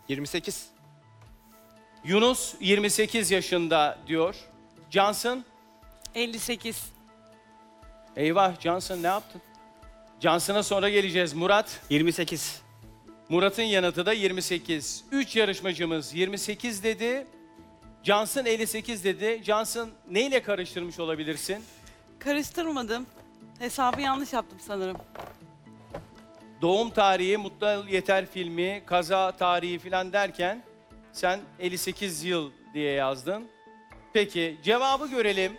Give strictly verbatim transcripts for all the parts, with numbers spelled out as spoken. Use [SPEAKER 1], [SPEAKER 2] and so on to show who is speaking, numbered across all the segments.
[SPEAKER 1] yirmi sekiz.
[SPEAKER 2] Yunus yirmi sekiz yaşında diyor. Johnson,
[SPEAKER 3] elli sekiz.
[SPEAKER 2] eyvah Johnson ne yaptın? Johnson'a sonra geleceğiz. Murat,
[SPEAKER 4] yirmi sekiz.
[SPEAKER 2] Murat'ın yanıtı da yirmi sekiz. Üç yarışmacımız yirmi sekiz dedi. Johnson elli sekiz dedi. Johnson neyle karıştırmış olabilirsin?
[SPEAKER 3] Karıştırmadım. Hesabı yanlış yaptım sanırım.
[SPEAKER 2] Doğum tarihi, Mutlu Yeter filmi, kaza tarihi falan derken sen elli sekiz yıl diye yazdın. Peki cevabı görelim.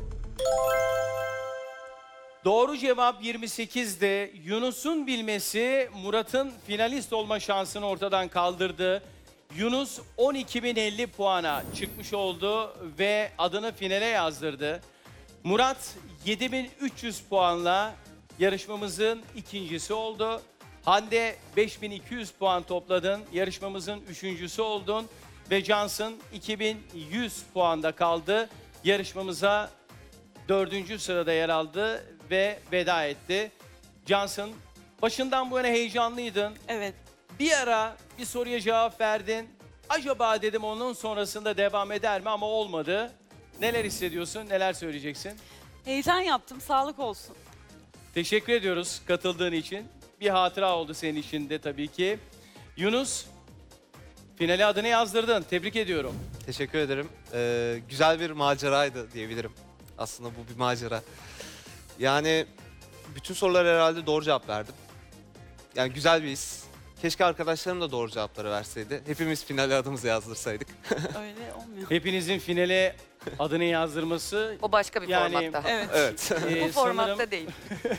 [SPEAKER 2] Doğru cevap yirmi sekiz'de. Yunus'un bilmesi Murat'ın finalist olma şansını ortadan kaldırdı. Yunus on iki bin elli puana çıkmış oldu ve adını finale yazdırdı. Murat yedi bin üç yüz puanla yarışmamızın ikincisi oldu. Hande beş bin iki yüz puan topladın, yarışmamızın üçüncüsü oldun. Ve Johnson iki bin yüz puanda kaldı. Yarışmamıza dördüncü sırada yer aldı ve veda etti. Johnson, başından bu yana heyecanlıydın.
[SPEAKER 3] Evet.
[SPEAKER 2] Bir ara bir soruya cevap verdin. Acaba dedim onun sonrasında devam eder mi ama olmadı. Neler hissediyorsun, neler söyleyeceksin?
[SPEAKER 3] Heyecan yaptım. Sağlık olsun.
[SPEAKER 2] Teşekkür ediyoruz katıldığın için. Bir hatıra oldu senin için de tabii ki. Yunus, finale adını yazdırdın. Tebrik ediyorum.
[SPEAKER 1] Teşekkür ederim. Ee, güzel bir maceraydı diyebilirim. Aslında bu bir macera. Yani bütün sorulara herhalde doğru cevap verdim. Yani güzel bir his. Keşke arkadaşlarım da doğru cevapları verseydi. Hepimiz finale adımızı yazdırsaydık.
[SPEAKER 3] Öyle olmuyor.
[SPEAKER 2] Hepinizin finale adını yazdırması...
[SPEAKER 5] O başka bir
[SPEAKER 2] Yani-
[SPEAKER 5] formatta.
[SPEAKER 3] Evet.
[SPEAKER 1] Evet.
[SPEAKER 2] e,
[SPEAKER 5] Bu formatta
[SPEAKER 2] sanırım,
[SPEAKER 5] değil.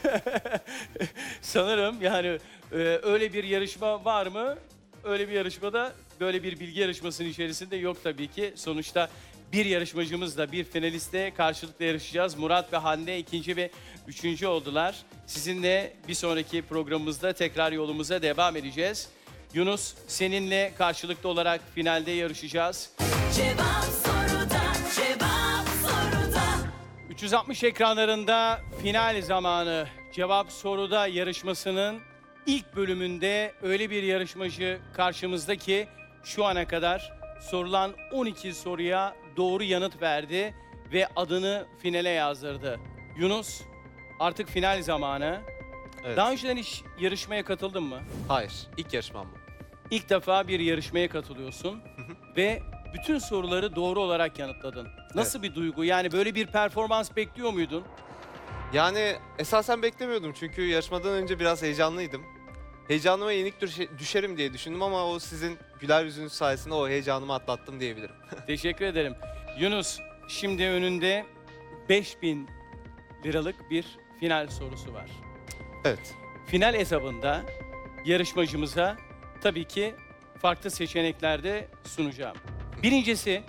[SPEAKER 2] sanırım yani e, öyle bir yarışma var mı? Öyle bir yarışmada böyle bir bilgi yarışmasının içerisinde yok tabii ki. Sonuçta bir yarışmacımızla bir finalistle karşılıklı yarışacağız. Murat ve Hande ikinci ve üçüncü oldular. Sizinle bir sonraki programımızda tekrar yolumuza devam edeceğiz. Yunus, seninle karşılıklı olarak finalde yarışacağız.
[SPEAKER 6] Cevap soruda, cevap soruda.
[SPEAKER 2] üç yüz altmış ekranlarında final zamanı. Cevap soruda yarışmasının ilk bölümünde öyle bir yarışmacı karşımızda ki şu ana kadar sorulan on iki soruya doğru yanıt verdi ve adını finale yazdırdı. Yunus, artık final zamanı.
[SPEAKER 1] Evet.
[SPEAKER 2] Daha önceden hiç yarışmaya katıldın mı?
[SPEAKER 1] Hayır. İlk yarışmam bu.
[SPEAKER 2] İlk defa bir yarışmaya katılıyorsun ve bütün soruları doğru olarak yanıtladın. Nasıl bir duygu? Yani böyle bir performans bekliyor muydun?
[SPEAKER 1] Yani esasen beklemiyordum çünkü yarışmadan önce biraz heyecanlıydım. Heyecanıma yenik düşe- düşerim diye düşündüm ama o sizin güler yüzünüz sayesinde o heyecanımı atlattım diyebilirim.
[SPEAKER 2] Teşekkür ederim. Yunus, şimdi önünde beş bin liralık bir final sorusu var.
[SPEAKER 1] Evet.
[SPEAKER 2] Final hesabında yarışmacımıza tabii ki farklı seçenekler de sunacağım. Birincisi,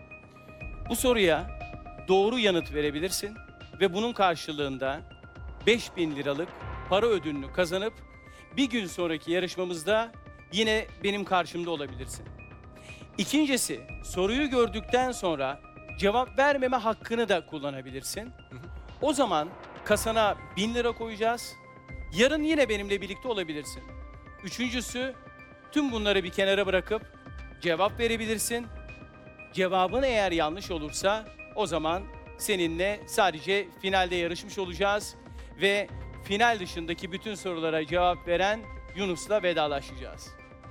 [SPEAKER 2] bu soruya doğru yanıt verebilirsin ve bunun karşılığında beş bin liralık para ödülünü kazanıp bir gün sonraki yarışmamızda yine benim karşımda olabilirsin. İkincisi, soruyu gördükten sonra cevap vermeme hakkını da kullanabilirsin. O zaman kasana bin lira koyacağız. Yarın yine benimle birlikte olabilirsin. Üçüncüsü, tüm bunları bir kenara bırakıp cevap verebilirsin. Cevabın eğer yanlış olursa o zaman seninle sadece finalde yarışmış olacağız ve final dışındaki bütün sorulara cevap veren Yunus'la vedalaşacağız.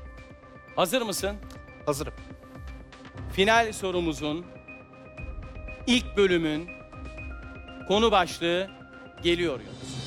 [SPEAKER 2] Hazır mısın?
[SPEAKER 1] Hazırım.
[SPEAKER 2] Final sorumuzun ilk bölümün konu başlığı geliyor Yunus.